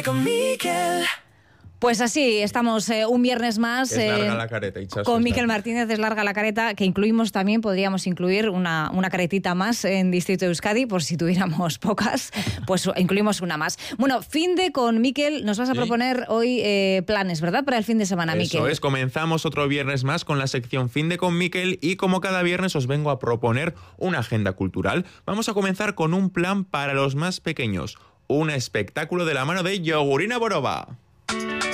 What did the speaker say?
Con Miquel. Pues así, estamos un viernes más Es larga la careta, Itxaso, con Miquel Martínez, es larga la careta, que incluimos también, podríamos incluir una caretita más en Distrito de Euskadi, por si tuviéramos pocas, pues incluimos una más. Bueno, fin de con Miquel, nos vas a proponer hoy planes, ¿verdad? Para el fin de semana, Miquel. Eso es, comenzamos otro viernes más con la sección Fin de con Miquel y como cada viernes os vengo a proponer una agenda cultural. Vamos a comenzar con un plan para los más pequeños, un espectáculo de la mano de Yogurina Boroba.